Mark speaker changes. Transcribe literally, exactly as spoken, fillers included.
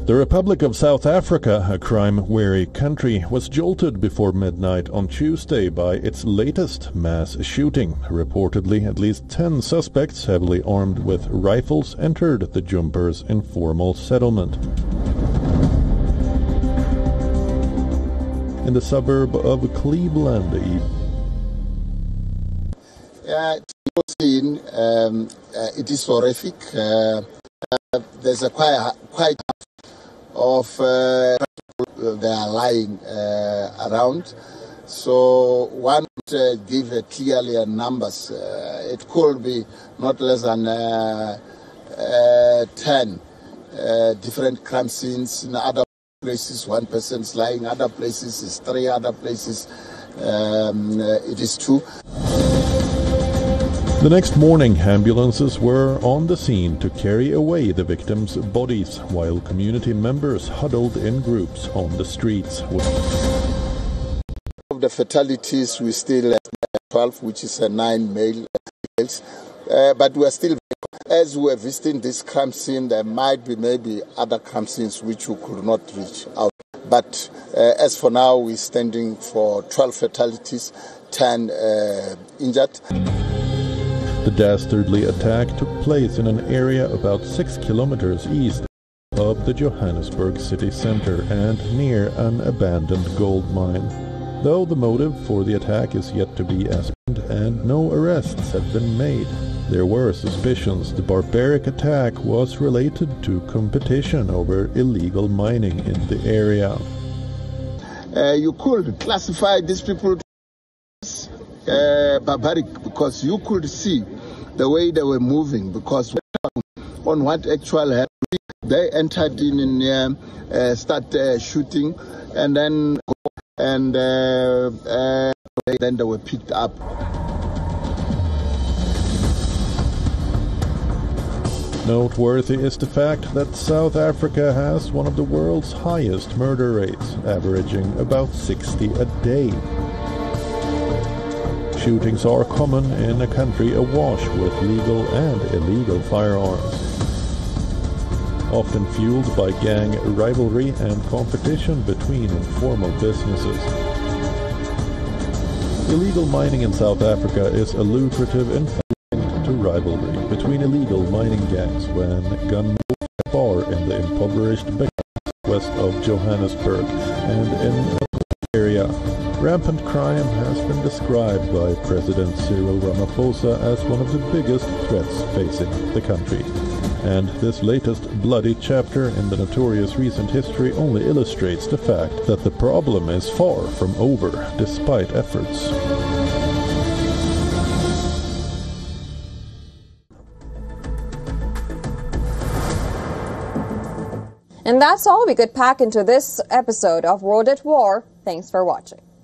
Speaker 1: The Republic of South Africa, a crime-weary country, was jolted before midnight on Tuesday by its latest mass shooting. Reportedly, at least ten suspects, heavily armed with rifles, entered the Jumpers' informal settlement. In the suburb of Cleveland,
Speaker 2: Yeah, scene, um, uh, it is horrific. Uh, uh, there's a quite, quite of uh, people they are lying uh, around. So one would uh, give uh, clearly uh, numbers. Uh, it could be not less than uh, uh, ten uh, different crime scenes. In other places, one person is lying. Other places is three. Other places, um, uh, it is two.
Speaker 1: The next morning, ambulances were on the scene to carry away the victims' bodies, while community members huddled in groups on the streets.
Speaker 2: Of the fatalities, we still have twelve, which is a nine male females, uh, but we are still, as we are visiting this crime scene, there might be maybe other crime scenes which we could not reach out. But uh, as for now, we're standing for twelve fatalities, ten uh, injured.
Speaker 1: The dastardly attack took place in an area about six kilometers east of the Johannesburg city center and near an abandoned gold mine. Though the motive for the attack is yet to be ascertained and no arrests have been made, there were suspicions the barbaric attack was related to competition over illegal mining in the area.
Speaker 2: Uh, you could classify these people as uh, barbaric because you could see the way they were moving, because on what actual happened, they entered in and uh, uh, start uh, shooting, and then and uh, uh, then they were picked up.
Speaker 1: Noteworthy is the fact that South Africa has one of the world's highest murder rates, averaging about sixty a day. Shootings are common in a country awash with legal and illegal firearms, often fueled by gang rivalry and competition between informal businesses. Illegal mining in South Africa is a lucrative and linked to rivalry between illegal mining gangs when gunmen bar in the impoverished west of Johannesburg and in the area. Rampant crime has been described by President Cyril Ramaphosa as one of the biggest threats facing the country. And this latest bloody chapter in the notorious recent history only illustrates the fact that the problem is far from over, despite efforts.
Speaker 3: And that's all we could pack into this episode of World at War. Thanks for watching.